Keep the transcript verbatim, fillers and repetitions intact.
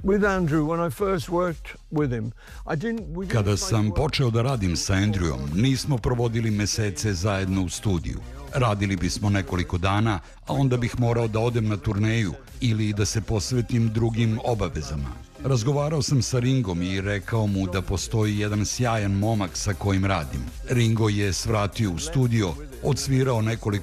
Kada sam počeo da radim sa Andrewom, nismo provodili mesece zajedno u studiju. Radili bismo nekoliko dana, a onda bih morao da odem na turneju ili da se posvetim drugim obavezama. Razgovarao sam sa Ringom i rekao mu da postoji jedan sjajan momak sa kojim radim. Ringo je svratio u studio, odsvirao nekoliko